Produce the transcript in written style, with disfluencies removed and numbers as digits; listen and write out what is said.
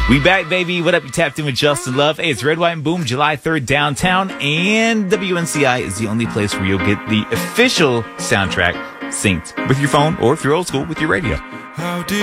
We back, baby. What up? You tapped in with Justin Love. Hey, it's Red, White, and Boom, July 3rd downtown. And WNCI is the only place where you'll get the official soundtrack synced with your phone or if you're old school with your radio. How deep